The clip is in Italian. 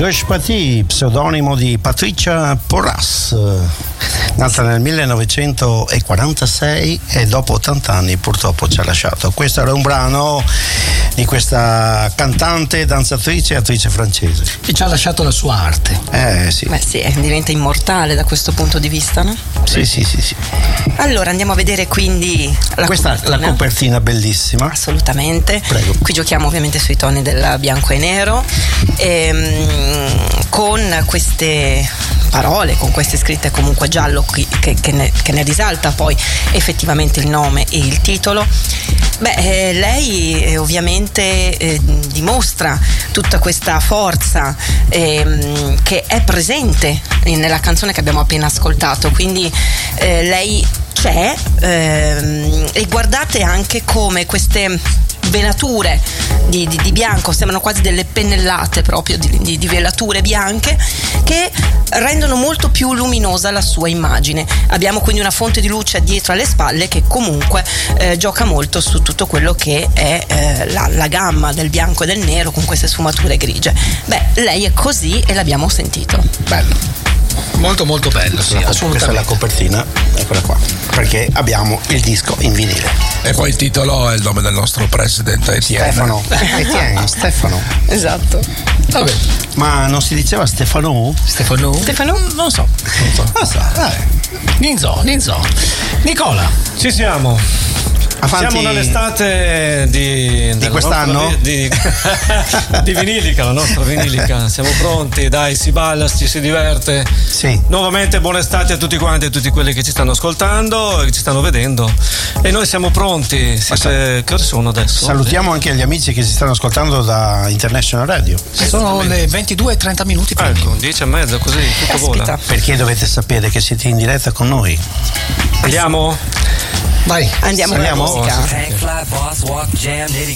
Gauche Paty, pseudonimo di Patricia Porras, nata nel 1946 e dopo 80 anni purtroppo ci ha lasciato. Questo era un brano di questa cantante, danzatrice e attrice francese. E ci ha lasciato la sua arte. Sì. Beh sì, diventa immortale da questo punto di vista, no? Sì. Allora andiamo a vedere quindi Questa è la copertina bellissima. Assolutamente. Prego. Qui giochiamo ovviamente sui toni del bianco e nero, con queste parole, con queste scritte comunque giallo che ne risalta poi effettivamente il nome e il titolo. Lei ovviamente dimostra tutta questa forza che è presente nella canzone che abbiamo appena ascoltato, quindi lei c'è, e guardate anche come queste venature di bianco sembrano quasi delle pennellate proprio di velature bianche che rendono molto più luminosa la sua immagine. Abbiamo quindi una fonte di luce dietro alle spalle che comunque gioca molto su tutto quello che è la gamma del bianco e del nero con queste sfumature grigie. Lei è così e l'abbiamo sentito. Bello. Molto molto bello, sì, assolutamente. Questa è la copertina, eccola qua, perché abbiamo il disco in vinile. E poi il titolo è il nome del nostro presidente Stefano. Stefano. Esatto. Vabbè. Ma non si diceva Stefano? Stefano? Non so. Ninzo. Nicola. Ci siamo. Siamo nell'estate di quest'anno? Di vinilica, la nostra vinilica. Siamo pronti, dai, si balla, ci si diverte. Sì. Nuovamente buona estate a tutti quanti, a tutti quelli che ci stanno ascoltando e che ci stanno vedendo. E noi siamo pronti. Che ore sono adesso? Salutiamo anche gli amici che ci stanno ascoltando da International Radio. Sono le 22:30 minuti. Ecco, 10:30, così tutto vola. Perché dovete sapere che siete in diretta con noi. Andiamo? Vai. Andiamo. Andiamo.